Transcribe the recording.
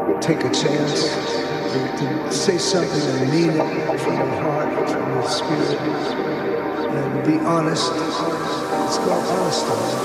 take a chance to say something and mean it from your heart, from your spirit, and be honest. It's called honesty.